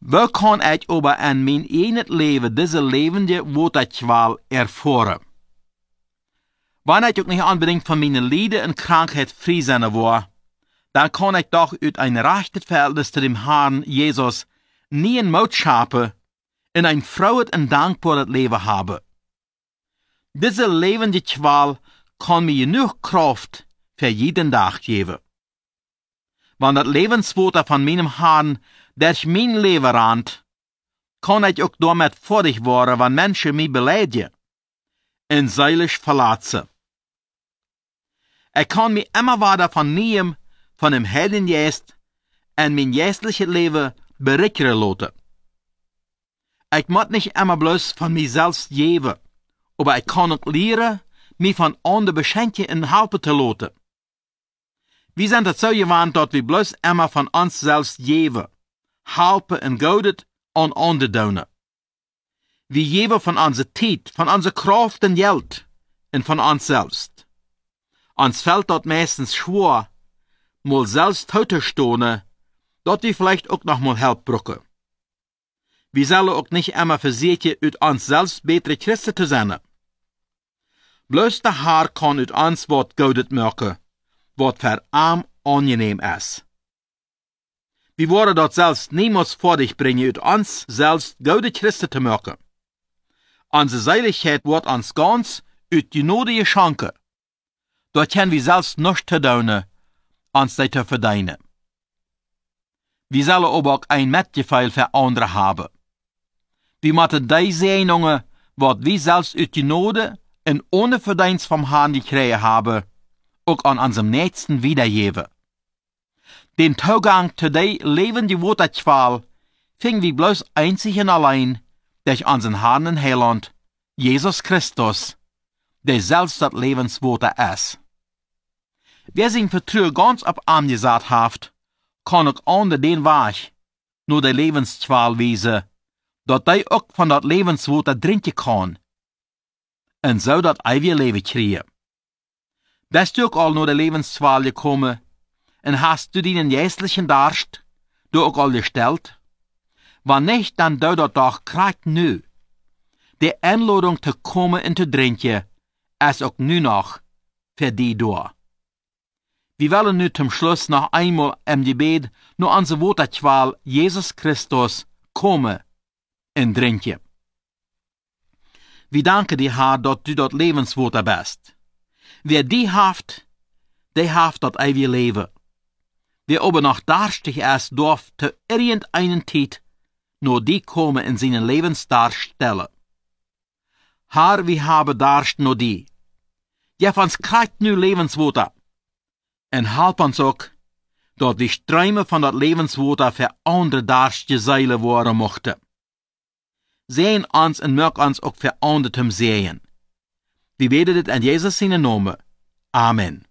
Wo kan ik aber aan mijn eigen leven deze levende waterkwal ervaren? Wanneer ik ook niet unbedingt van mijn lijden en krankheid vrij zijn war, dan kan ik doch uit een rechtes verhältnis zu dem Herrn Jesus nie een moed schapen en een vrolijk en dankbaar leven hebben. Deze levende kwal kan me genoeg kracht voor jeden dag geven. Want dat levenswater van mijn Herrn durch mijn leven randt, kan ik ook daarmee vorig worden, wanneer mensen mij beleiden en zeilig verlaten. Ik kan me immer weer vernemen van dem Heiligen Geest en mijn geestliche leven berichten laten. Ik moet niet immer bloß van mijzelf geven, aber ik kan ook leren mij van anderen beschenken en helpen te laten. We zijn het zo gewend dat we bloß immer van ons zelfs geven, helpen en godet aan anderen doen. We geven van onze tijd, van onze kracht en geld en van ons zelfs. Ons fällt dat meistens schwer, mal selbst heute stehen, dat we vielleicht ook noch mal Hilfe brauchen. Wir sollen auch nicht immer versuchen, uit uns selbst bessere Christen zu sein. Bloß der Herr kann uit uns wat Gutes machen, wat für arm angenehm ist. Wir wollen dat selbst niemals vor dich bringen, uit uns selbst gute Christen zu machen. Unsere Seiligkeit wird uns ganz uit die Gnade geschenkt. Dort können wir selbst nichts zu tun, uns das zu verdienen. Wir sollen aber auch ein Mitgefühl für andere haben. Wir müssen die Segnungen, was wir selbst uit die Gnade und ohne Verdienst vom Herrn gekriegt haben, auch an unserem Nächsten wiedergeben. Den Zugang zu der lebenden Waterqual finden wir bloß einzig und allein durch unseren Herrn und Heiland, Jesus Christus, der selbst das Lebenswasser ist. Wer sein Vertrauen ganz auf ihm gesagt hat, kann auch onder den Weg nur der Lebensqual wezen, dat hij ook van dat levenswater drinken kan, en zo dat eeuwige leven krijgen. Bist du ook al naar de levensqual gekommen, en hast du deinen geistlichen Durst, du ook al gesteld? Wanneer nicht, dan du dat doch krijgt nu. De Einladung te komen en te drinken, is ook nu nog für die door. Wir wollen nu zum Schluss noch einmal im Gebet nur unsere Waterqual Jesus Christus kommen und trinken. Wir danken dir, Herr, dass du dort Lebenswater bist. Wer die haft, der haft dort ewige Leben. Wer aber noch durstig ist, darf zu irgendeinen Zeit nur die kommen in seinen Lebensdurst stellen. Herr, wir haben Durst nur die. Gib uns kriegt nu Lebenswater. En help ons ook, dat we stromen van dat levenswater voor andere durstige zeilen worden mochten. Sehen ons en maak ons ook voor anderen te sehen. We bidden dit in Jezus zijn naam. Amen.